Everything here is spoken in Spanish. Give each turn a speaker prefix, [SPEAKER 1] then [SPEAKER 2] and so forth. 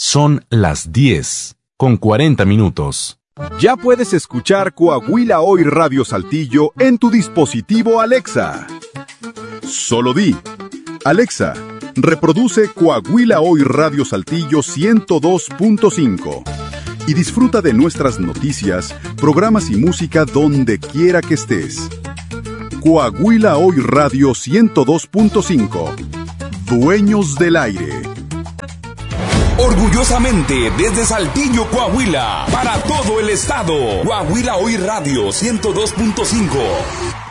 [SPEAKER 1] Son las 10:40.
[SPEAKER 2] Ya puedes escuchar Coahuila Hoy Radio Saltillo en tu dispositivo Alexa. Solo di: Alexa, reproduce Coahuila Hoy Radio Saltillo 102.5 y disfruta de nuestras noticias, programas y música donde quiera que estés. Coahuila Hoy Radio 102.5. Dueños del aire.
[SPEAKER 3] Orgullosamente desde Saltillo, Coahuila, para todo el estado. Coahuila Hoy Radio 102.5.